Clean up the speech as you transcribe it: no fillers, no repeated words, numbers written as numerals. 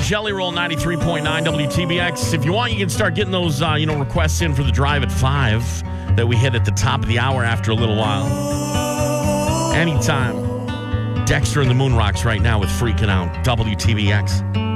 Jelly Roll 93.9 WTBX. If you want, you can start getting those requests in for the drive at 5 that we hit at the top of the hour after a little while. Anytime. Dexter and the Moon Rocks right now with Freaking Out. WTBX.